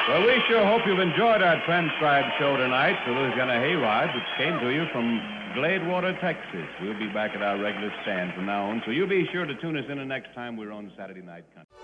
Well, we sure hope you've enjoyed our transcribed show tonight, The Louisiana Hayride, which came to you from Gladewater, Texas. We'll be back at our regular stand from now on, so you be sure to tune us in the next time we're on Saturday Night Country.